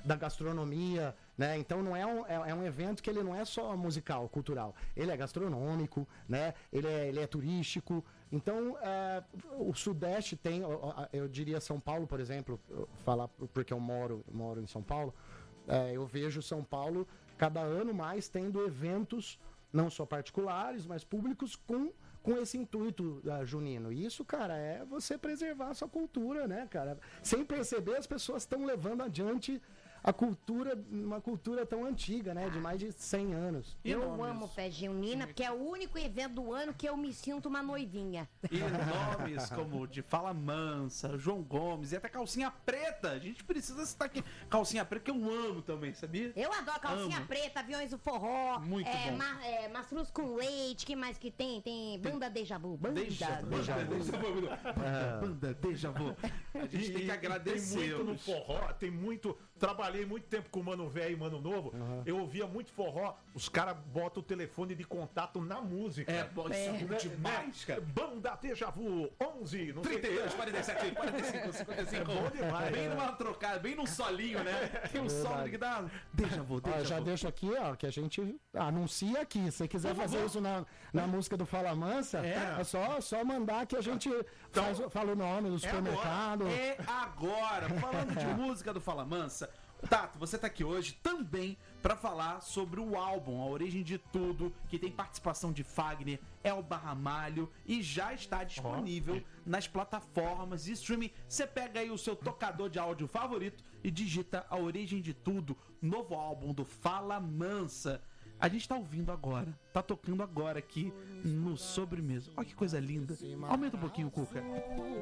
da gastronomia, né? Então não é um evento que ele não é só musical, cultural. Ele é gastronômico, né? Ele é turístico. Então, o Sudeste tem, eu diria São Paulo, por exemplo, falar porque eu moro em São Paulo, eu vejo São Paulo cada ano mais tendo eventos, não só particulares, mas públicos com esse intuito junino. E isso, cara, é você preservar a sua cultura, né, cara? Sem perceber, as pessoas estão levando adiante a cultura, uma cultura tão antiga, né? De mais de 100 anos. Eu amo festa junina, porque é o único evento do ano que eu me sinto uma noivinha. E nomes como de Fala Mansa, João Gomes e até Calcinha Preta. A gente precisa citar aqui Calcinha Preta, que eu amo também, sabia? Eu adoro Calcinha Preta, Aviões do Forró. Muito bom. Mastruz com leite, que mais que tem? Tem Banda Deja Vu. Banda Deja Vu. Banda Deja Vu. A gente tem que agradecer. Tem muito no forró, tem muito... Trabalhei muito tempo com Mano Velho e Mano Novo. Eu ouvia muito forró. Os caras botam o telefone de contato na música. Isso é demais, cara. Banda Deja Vu, 11, não 32, 47, 45, 55. Bom demais. Bem numa trocada, bem num solinho, né? Tem um solo que dá Deja Vu, Deja Vu. Já deixo aqui, ó, que a gente anuncia aqui. Se você quiser fazer isso na música do Fala Mansa, é só mandar que a gente fala o nome do supermercado. É agora. Falando de música do Fala Mansa, Tato, você tá aqui hoje também para falar sobre o álbum A Origem de Tudo, que tem participação de Fagner, Elba Ramalho e já está disponível nas plataformas de streaming. Você pega aí o seu tocador de áudio favorito e digita A Origem de Tudo, novo álbum do Fala Mansa. A gente tá ouvindo agora, tá tocando agora aqui no Sobremesa. Olha que coisa linda. Aumenta um pouquinho, Cuca.